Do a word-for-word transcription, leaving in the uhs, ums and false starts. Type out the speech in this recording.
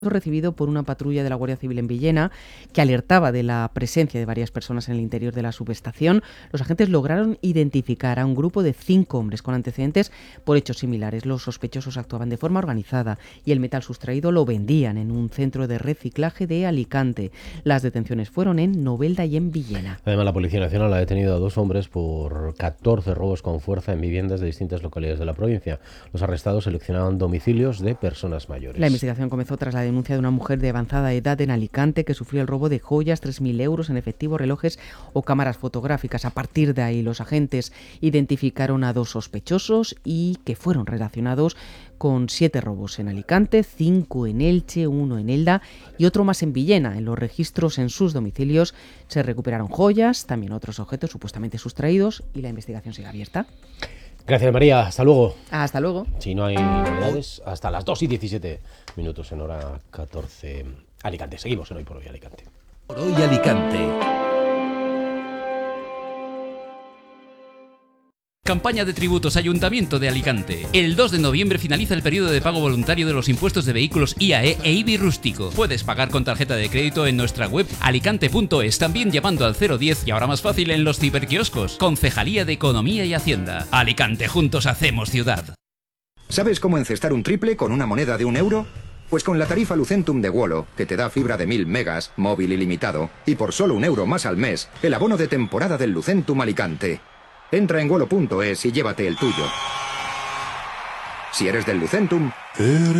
recibido por una patrulla de la Guardia Civil en Villena, que alertaba de la presencia de varias personas en el interior de la subestación. Los agentes lograron identificar a un grupo de cinco hombres con antecedentes por hechos similares. Los sospechosos actuaban de forma organizada y el metal sustraído lo vendían en un centro de reciclaje de Alicante. Las detenciones fueron en Novelda y en Villena. Además, la Policía Nacional ha detenido a dos hombres por catorce robos con fuerza en viviendas de distintas localidades de la provincia. Los arrestados seleccionaban domicilios de personas mayores. La investigación comenzó tras la denuncia de una mujer de avanzada edad en Alicante que sufrió el robo de joyas, tres mil euros en efectivo, relojes o cámaras fotográficas. A partir de ahí, los agentes identificaron a dos sospechosos y que fueron relacionados con siete robos en Alicante, cinco en Elche, uno en Elda y otro más en Villena. En los registros en sus domicilios se recuperaron joyas, también otros objetos supuestamente sustraídos, y la investigación sigue abierta. Gracias, María. Hasta luego. Hasta luego. Si no hay novedades, hasta las dos y diecisiete minutos en hora catorce. Alicante. Seguimos en Hoy por Hoy Alicante. Por Hoy Alicante. Campaña de tributos Ayuntamiento de Alicante. El dos de noviembre finaliza el periodo de pago voluntario de los impuestos de vehículos I A E e I B I rústico. Puedes pagar con tarjeta de crédito en nuestra web alicante punto es, también llamando al cero diez y ahora más fácil en los ciberquioscos. Concejalía de Economía y Hacienda. Alicante, juntos hacemos ciudad. ¿Sabes cómo encestar un triple con una moneda de un euro? Pues con la tarifa Lucentum de Wolo, que te da fibra de mil megas, móvil ilimitado, y por solo un euro más al mes, el abono de temporada del Lucentum Alicante. Entra en wolo punto es y llévate el tuyo. Si eres del Lucentum...